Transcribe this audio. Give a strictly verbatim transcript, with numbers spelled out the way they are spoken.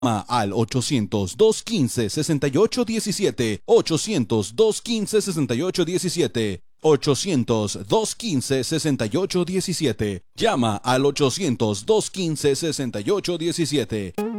Llama al ochocientos, dos quince, sesenta y ocho diecisiete, ochocientos, dos quince, sesenta y ocho diecisiete, ochocientos, dos quince, sesenta y ocho diecisiete. Llama al ochocientos, dos quince, sesenta y ocho diecisiete.